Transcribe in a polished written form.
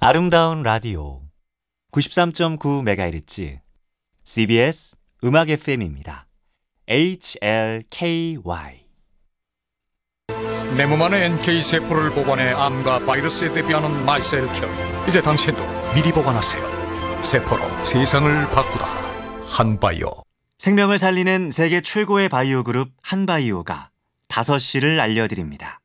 아름다운 라디오 93.9MHz CBS 음악 FM입니다. HLKY 내 몸 안에 NK세포를 보관해 암과 바이러스에 대비하는 마이셀큐. 이제 당신도 미리 보관하세요. 세포로 세상을 바꾸다. 한바이오. 생명을 살리는 세계 최고의 바이오 그룹 한바이오가 5시를 알려드립니다.